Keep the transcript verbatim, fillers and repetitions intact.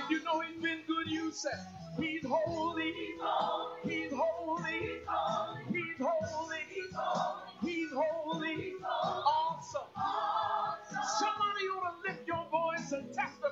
If you know he's been good, you say, he's holy, he's holy, he's holy, he's holy, he's holy, awesome. Somebody ought to lift your voice and testify.